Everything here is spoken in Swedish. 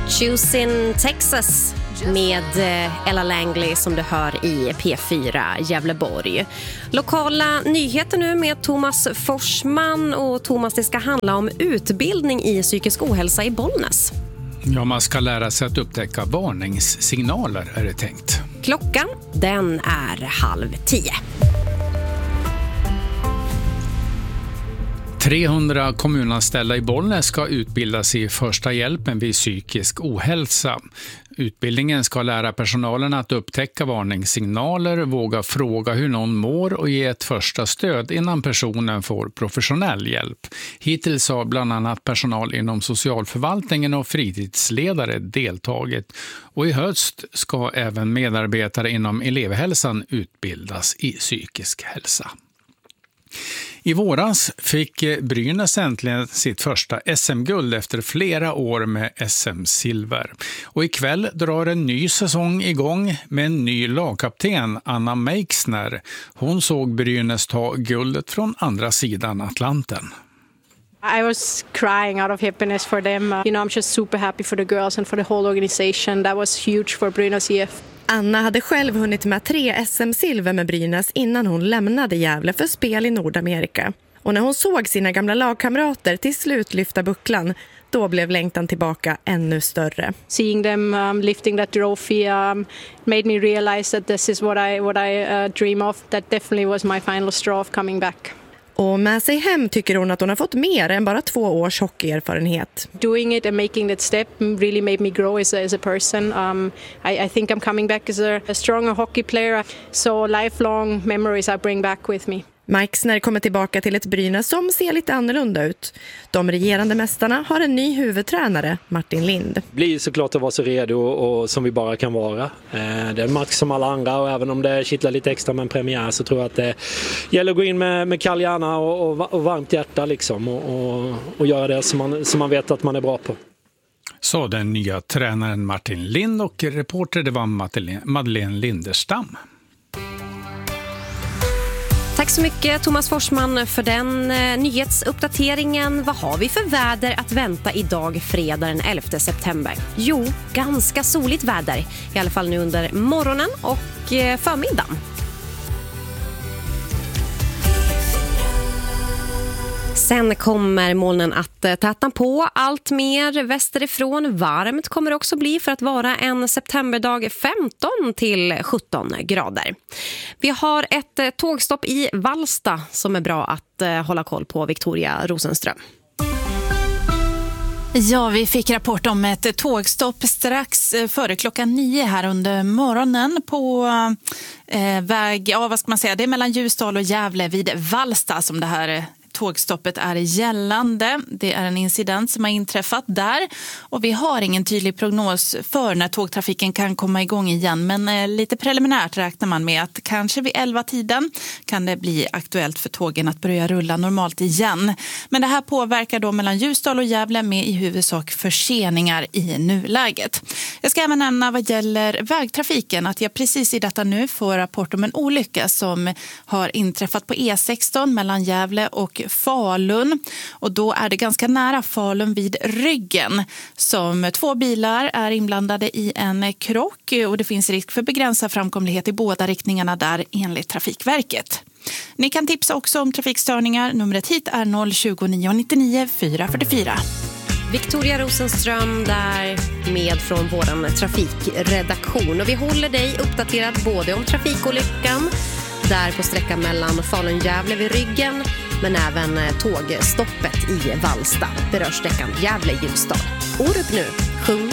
Choosing Texas med Ella Langley som du hör i P4 Gävleborg. Lokala nyheter nu med Thomas Forsman. Och Thomas, det ska handla om utbildning i psykisk ohälsa i Bollnäs. Ja, man ska lära sig att upptäcka varningssignaler är det tänkt. Klockan, den är 9:30. 300 kommunanställda i Bollnäs ska utbildas i första hjälpen vid psykisk ohälsa. Utbildningen ska lära personalen att upptäcka varningssignaler, våga fråga hur någon mår och ge ett första stöd innan personen får professionell hjälp. Hittills har bland annat personal inom socialförvaltningen och fritidsledare deltagit. Och i höst ska även medarbetare inom elevhälsan utbildas i psykisk hälsa. I våras fick Brynäs äntligen sitt första SM-guld efter flera år med SM-silver. Och ikväll drar en ny säsong igång med en ny lagkapten, Anna Meixner. Hon såg Brynäs ta guldet från andra sidan Atlanten. I was crying out of happiness for them. I'm just super happy for the girls and for the whole organization. That was huge for Brynäs IF. Anna hade själv hunnit med 3 SM-silver med Brynäs innan hon lämnade Gävle för spel i Nordamerika. Och när hon såg sina gamla lagkamrater till slut lyfta bucklan, då blev längtan tillbaka ännu större. Seeing them lifting that trophy made me realize that this is what I dream of. That definitely was my final straw of coming back. Och med sig hem tycker hon att hon har fått mer än bara 2 års hockeyerfarenhet. Doing it and making that step really made me grow as a person. I think I'm coming back as a stronger hockey player. So lifelong memories I bring back with me. Meixner kommer tillbaka till ett Brynäs som ser lite annorlunda ut. De regerande mästarna har en ny huvudtränare, Martin Lind. Blir såklart att vara så redo och som vi bara kan vara. Det är en match som alla andra och även om det kittlar lite extra med en premiär så tror jag att det gäller att gå in med kall hjärna och varmt hjärta liksom och göra det som man vet att man är bra på. Så den nya tränaren Martin Lind och reporter det var Madeleine Linderstam. Tack så mycket Thomas Forsman för den nyhetsuppdateringen. Vad har vi för väder att vänta idag fredag den 11 september? Jo, ganska soligt väder. I alla fall nu under morgonen och förmiddagen. Sen kommer molnen att tätna på allt mer västerifrån. Varmt kommer det också bli för att vara en septemberdag 15 till 17 grader. Vi har ett tågstopp i Vallsta som är bra att hålla koll på, Victoria Rosenström. Ja, vi fick rapport om ett tågstopp strax före klockan 9 här under morgonen på väg, vad ska man säga, det är mellan Ljusdal och Gävle vid Vallsta som det här tågstoppet är gällande. Det är en incident som har inträffat där och vi har ingen tydlig prognos för när tågtrafiken kan komma igång igen, men lite preliminärt räknar man med att kanske vid 11-tiden kan det bli aktuellt för tågen att börja rulla normalt igen. Men det här påverkar då mellan Ljusdal och Gävle med i huvudsak förseningar i nuläget. Jag ska även nämna vad gäller vägtrafiken att jag precis i detta nu får rapport om en olycka som har inträffat på E16 mellan Gävle och Falun och då är det ganska nära Falun vid Ryggen som 2 bilar är inblandade i en krock och det finns risk för begränsad framkomlighet i båda riktningarna där enligt Trafikverket. Ni kan tipsa också om trafikstörningar. Numret hit är 029 99 444. Victoria Rosenström där med från vår trafikredaktion och vi håller dig uppdaterad både om trafikolyckan där på sträckan mellan Falun-Gävle vid Ryggen men även tågstoppet i Vallsta berör sträckan Gävle-Ljusdal. Orup nu, sjung